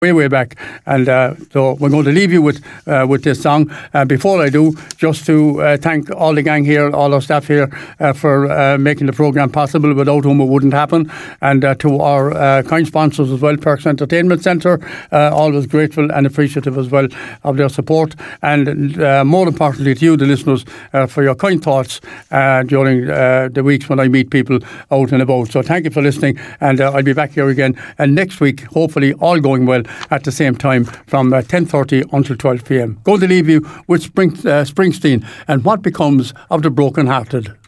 way back. And so we're going to leave you with this song. Before I do, just to thank all the gang here, all our staff here for making the programme possible, without whom it wouldn't happen. And to our kind sponsors as well, Perks Entertainment Centre, always grateful and appreciative as well of their support. And more importantly to you, the listeners, for your kind thoughts during the weeks when I meet people out and about. So thank you for listening, and I'll be back here again next week, hopefully all going well, at the same time from 10:30 until 12 p.m. Going to leave you with Springsteen and What Becomes of the Broken Hearted.